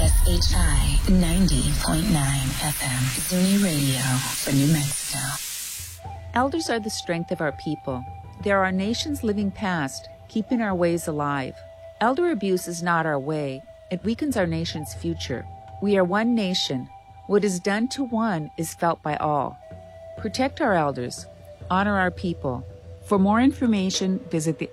KSHI 90.9 FM, Zuni Radio for New Mexico. Elders are the strength of our people. They are our nation's living past, keeping our ways alive. Elder abuse is not our way. It weakens our nation's future. We are one nation. What is done to one is felt by all. Protect our elders. Honor our people. For more information, visit the